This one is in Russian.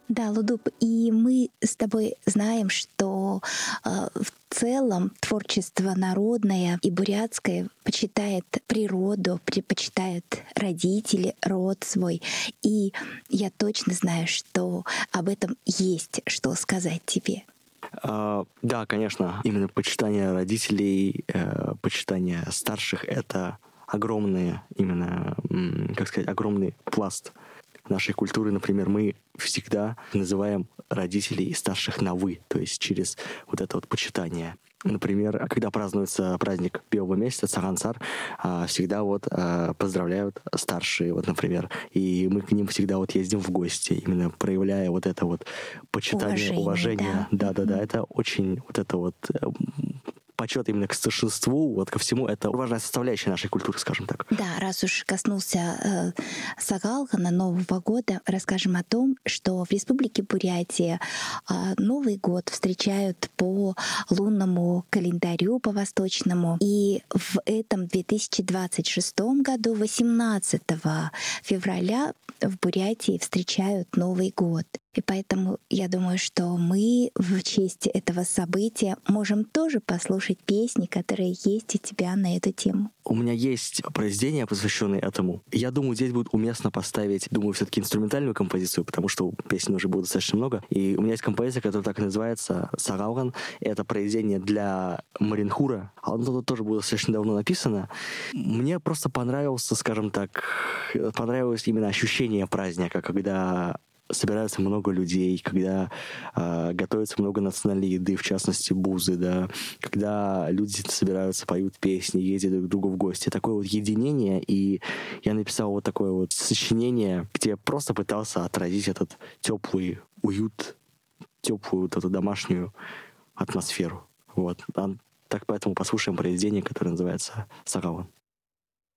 Да, Лудуп, и мы с тобой знаем, что в целом творчество народное и бурятское почитает природу, предпочитает родители, род свой. И я точно знаю, что об этом есть что сказать тебе. Да, конечно, именно почитание родителей, почитание старших — это огромный, именно, как сказать, огромный пласт нашей культуры. Например, мы всегда называем родителей и старших на «вы», то есть через вот это вот почитание. Например, когда празднуется праздник белого месяца, Цагансар, всегда вот поздравляют старшие, вот, например, и мы к ним всегда вот ездим в гости, именно проявляя вот это вот почитание, уважение. Да. Да, это очень вот это вот почет именно к старшинству, вот ко всему, это важная составляющая нашей культуры, скажем так. Да, раз уж коснулся Сагалхана, Нового года, расскажем о том, что в Республике Бурятия Новый год встречают по лунному календарю, по восточному. И в этом 2026 году, 18 февраля, в Бурятии встречают Новый год. И поэтому я думаю, что мы в честь этого события можем тоже послушать песни, которые есть у тебя на эту тему. У меня есть произведение, посвященное этому. Я думаю, здесь будет уместно поставить, все-таки инструментальную композицию, потому что песен уже будет достаточно много. И у меня есть композиция, которая так и называется «Сагалган». Это произведение для Маринхура. Оно тоже было достаточно давно написано. Мне просто понравилось именно ощущение праздника, когда собирается много людей, когда готовится много национальной еды, в частности бузы, да, когда люди собираются, поют песни, ездят друг к другу в гости. Такое вот единение, и я написал вот такое вот сочинение, где я просто пытался отразить этот теплый уют, теплую вот эту домашнюю атмосферу. Вот. Так поэтому послушаем произведение, которое называется «Сагалан».